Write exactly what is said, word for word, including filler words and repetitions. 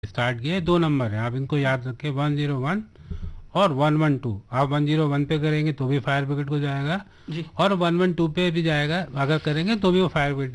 Start किया है, दो नंबर है, आप इनको याद रखें, वन जीरो वन और वन वन टू। आप वन जीरो वन पे करेंगे तो भी फायर ब्रिगेड को जाएगा जी और वन वन टू पे भी जाएगा, अगर करेंगे तो भी वो फायर ब्रिगेड